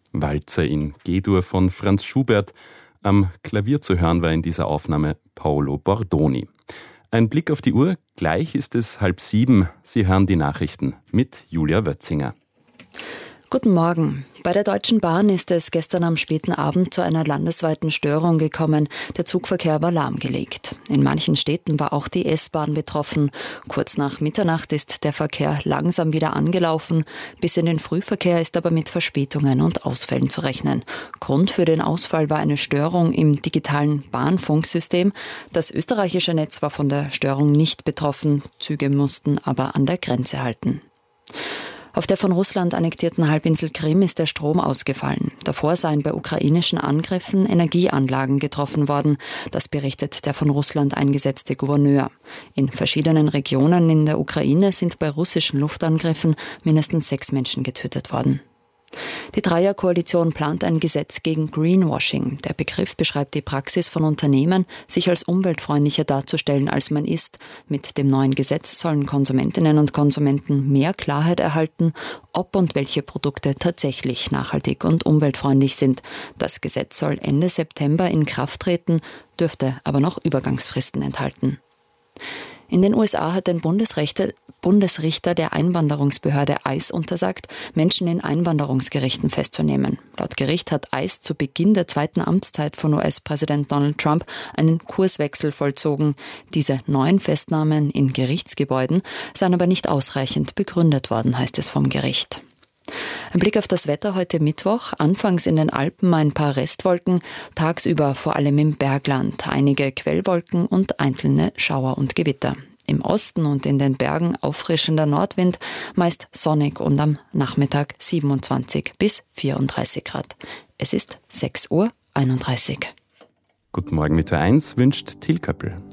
Walzer in G-Dur von Franz Schubert. Am Klavier zu hören war in dieser Aufnahme Paolo Bordoni. Ein Blick auf die Uhr, gleich ist es 6:30. Sie hören die Nachrichten mit Julia Wötzinger. Guten Morgen. Bei der Deutschen Bahn ist es gestern am späten Abend zu einer landesweiten Störung gekommen. Der Zugverkehr war lahmgelegt. In manchen Städten war auch die S-Bahn betroffen. Kurz nach Mitternacht ist der Verkehr langsam wieder angelaufen. Bis in den Frühverkehr ist aber mit Verspätungen und Ausfällen zu rechnen. Grund für den Ausfall war eine Störung im digitalen Bahnfunksystem. Das österreichische Netz war von der Störung nicht betroffen. Züge mussten aber an der Grenze halten. Auf der von Russland annektierten Halbinsel Krim ist der Strom ausgefallen. Davor seien bei ukrainischen Angriffen Energieanlagen getroffen worden. Das berichtet der von Russland eingesetzte Gouverneur. In verschiedenen Regionen in der Ukraine sind bei russischen Luftangriffen mindestens 6 Menschen getötet worden. Die Dreierkoalition plant ein Gesetz gegen Greenwashing. Der Begriff beschreibt die Praxis von Unternehmen, sich als umweltfreundlicher darzustellen, als man ist. Mit dem neuen Gesetz sollen Konsumentinnen und Konsumenten mehr Klarheit erhalten, ob und welche Produkte tatsächlich nachhaltig und umweltfreundlich sind. Das Gesetz soll Ende September in Kraft treten, dürfte aber noch Übergangsfristen enthalten. In den USA hat ein Bundesrichter der Einwanderungsbehörde ICE untersagt, Menschen in Einwanderungsgerichten festzunehmen. Laut Gericht hat ICE zu Beginn der 2. Amtszeit von US-Präsident Donald Trump einen Kurswechsel vollzogen. Diese neuen Festnahmen in Gerichtsgebäuden seien aber nicht ausreichend begründet worden, heißt es vom Gericht. Ein Blick auf das Wetter heute Mittwoch. Anfangs in den Alpen ein paar Restwolken, tagsüber vor allem im Bergland einige Quellwolken und einzelne Schauer und Gewitter. Im Osten und in den Bergen auffrischender Nordwind, meist sonnig und am Nachmittag 27 bis 34 Grad. Es ist 6:31 Uhr. Guten Morgen mit Ö1 wünscht Till Köppel.